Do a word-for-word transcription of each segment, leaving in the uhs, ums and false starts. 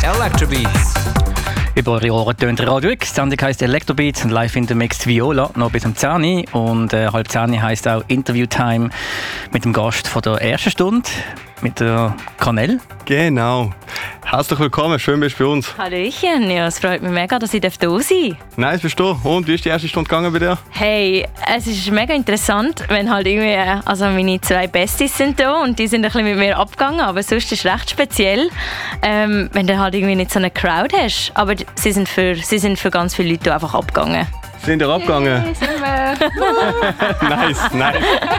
Electrobeats. Über eure Ohren tönt Radio X. Die Sendung heisst Electrobeats und live in der Mixed Viola, noch bis um zehn Uhr. Und äh, halb zehn Uhr heisst auch Interview-Time mit dem Gast von der ersten Stunde, mit der Kanel. Genau. Herzlich willkommen, schön bist du bei uns. Hallöchen, ja, es freut mich mega, dass ich da sein darf. Nice, bist du? Und wie ist die erste Stunde gegangen bei dir? Hey, es ist mega interessant, wenn halt irgendwie, also meine zwei Besties sind da und die sind ein bisschen mit mir abgegangen, aber sonst ist es recht speziell, ähm, wenn du halt irgendwie nicht so eine Crowd hast. Aber sie sind für, sie sind für ganz viele Leute einfach abgegangen. Sind ihr abgegangen? Hey, sind wir. Nice, nice.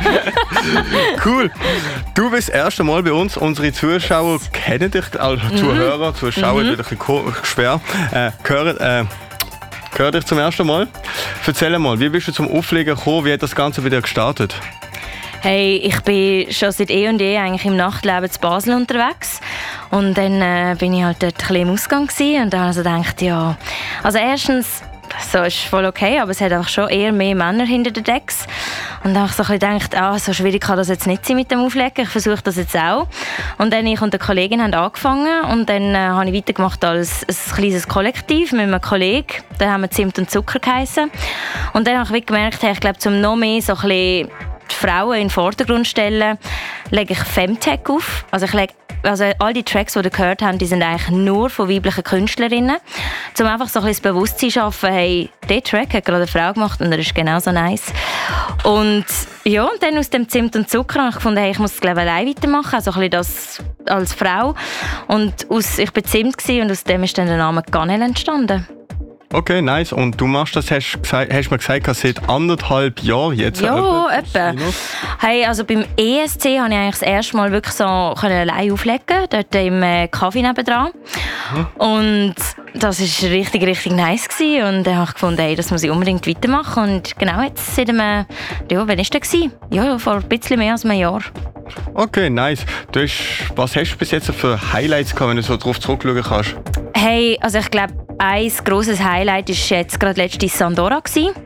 Cool. Du bist das erste Mal bei uns. Unsere Zuschauer kennen dich, also mhm. Zuhörer, Zuschauer, mhm. wird ein bisschen schwer. Äh, hören, äh, hören dich zum ersten Mal. Erzähl mal, wie bist du zum Auflegen gekommen? Wie hat das Ganze wieder gestartet? Hey, ich bin schon seit eh und je eigentlich im Nachtleben zu Basel unterwegs. Und dann äh, bin ich halt dort ein bisschen im Ausgang gewesen. Und dann habe ich also gedacht, ja, also erstens, so ist voll okay, aber es hat einfach schon eher mehr Männer hinter den Decks. Und dann habe ich so ein bisschen gedacht, ah, so schwierig kann das jetzt nicht sein mit dem Auflegen, ich versuche das jetzt auch. Und dann ich und eine Kollegin haben angefangen und dann äh, habe ich weitergemacht als ein kleines Kollektiv mit einem Kollegen. Dann haben wir Zimt und Zucker geheissen. Und dann habe ich gemerkt, hey, ich glaube, um noch mehr so ein bisschen die Frauen in den Vordergrund stellen, lege ich Femtech auf. Also ich lege Also all die Tracks, die ihr gehört habt, die sind eigentlich nur von weiblichen Künstlerinnen. Um einfach so ein bisschen das Bewusstsein zu schaffen, hey, dieser Track hat gerade eine Frau gemacht und er ist genauso nice. Und ja, und dann aus dem Zimt und Zucker habe ich gefunden, hey, ich muss es glaube ich allein weitermachen, also ein bisschen das als Frau. Und aus, ich war Zimt und aus dem ist dann der Name Kanel entstanden. Okay, nice. Und du machst das, hast du mir gesagt, seit anderthalb Jahren jetzt? Ja, etwa. Hey, also beim E S C konnte ich eigentlich das erste Mal wirklich so allein auflegen, dort im äh, Kaffee nebendran. Mhm. Und das war richtig, richtig nice gewesen. Und dann habe ich gefunden, hey, das muss ich unbedingt weitermachen. Und genau jetzt seit einem, ja, wann war das gewesen? Ja, vor ein bisschen mehr als einem Jahr. Okay, nice. Du hast, was hast du bis jetzt für Highlights gehabt, wenn du so drauf zurückschauen kannst? Hey, also ich glaube, ein grosses Highlight war jetzt gerade letztes Sandora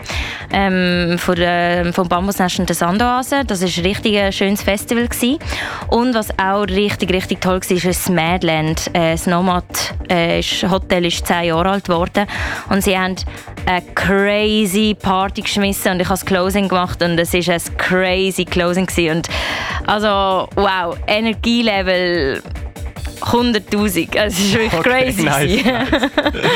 ähm, von der, vom Bambusnest und der Sandoase. Das war ein richtig schönes Festival gewesen. Und was auch richtig, richtig toll war, ist das Madland. Äh, das Nomad äh, Hotel ist zehn Jahre alt geworden und sie haben eine crazy Party geschmissen und ich habe das Closing gemacht und es war ein crazy Closing gewesen. Und also wow, Energielevel hunderttausend. Es ist wirklich okay, crazy. Nice, nice.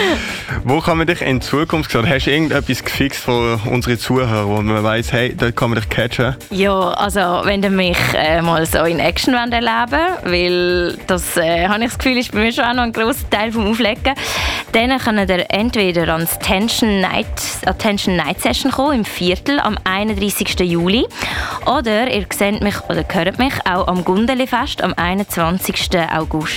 Wo kann man dich in Zukunft sehen? Hast du irgendetwas gefixt von unseren Zuhörern, wo man weiss, hey, dort kann man dich catchen? Ja, also wenn ihr mich äh, mal so in Action erleben wollt, weil das, äh, habe ich das Gefühl, ist bei mir schon auch noch ein grosser Teil vom Auflegen, dann könnt ihr entweder ans Tension Night, Attention Night Session kommen, im Viertel am einunddreißigsten Juli. Oder ihr seht mich oder hört mich auch am Gundeli-Fest am einundzwanzigsten August.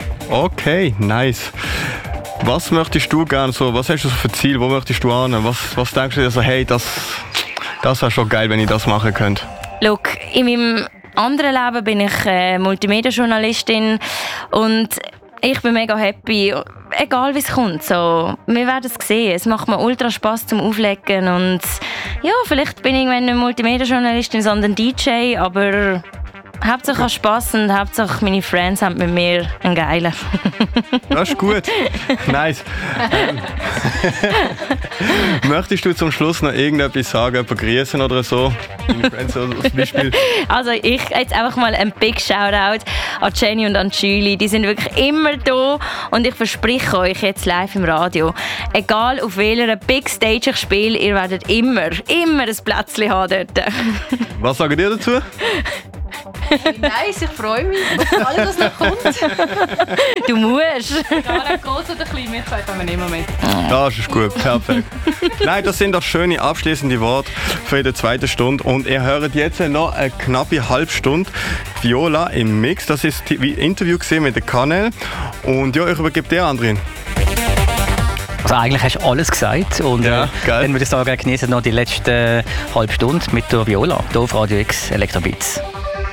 Okay, nice. Was möchtest du gerne so? Was hast du so für Ziel? Wo möchtest du hin? Was, was denkst du dir so, hey, das, das wäre schon geil, wenn ich das machen könnte? Look, in meinem anderen Leben bin ich äh, Multimedia-Journalistin und ich bin mega happy, egal wie es kommt. So, wir werden es sehen. Es macht mir ultra Spass zum Auflegen und ja, vielleicht bin ich irgendwann nicht Multimedia-Journalistin, sondern D J, aber Hauptsache Spass und Hauptsache meine Friends haben mit mir einen geilen. Das ist gut. Nice. Ähm, möchtest du zum Schluss noch irgendetwas sagen, jemanden grüßen oder so? Deine Friends zum Beispiel? Also ich jetzt einfach mal ein Big Shoutout an Jenny und an Julie. Die sind wirklich immer da und ich verspreche euch jetzt live im Radio, egal auf welcher Big Stage ich spiele, ihr werdet immer, immer ein Plätzchen haben dort. Was sagen ihr dazu? Nice, ich freue mich, dass alles noch kommt. Du musst. Egal, ob groß oder klein, wir zwei kommen immer mit. Das ist gut, perfekt. Nein, das sind doch schöne abschließende Worte für die zweite Stunde. Und ihr hört jetzt noch eine knappe halbe Stunde Viola im Mix. Das ist das Interview mit der Kanel. Und ja, ich übergebe dir, Andrin. Also eigentlich hast du alles gesagt und ja, äh, dann würde ich sagen, genießen noch die letzte halbe Stunde mit der Viola hier auf Radio X Electrobeats.